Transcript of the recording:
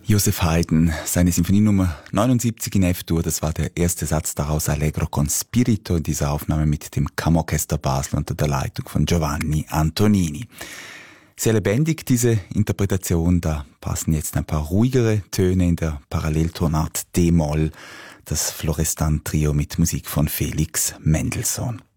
Joseph Haydn, seine Sinfonie Nummer 79 in F-Dur, das war der erste Satz daraus, Allegro con Spirito, in dieser Aufnahme mit dem Kammerorchester Basel unter der Leitung von Giovanni Antonini. Sehr lebendig, diese Interpretation, da passen jetzt ein paar ruhigere Töne in der Paralleltonart D-Moll, das Florestan-Trio mit Musik von Felix Mendelssohn.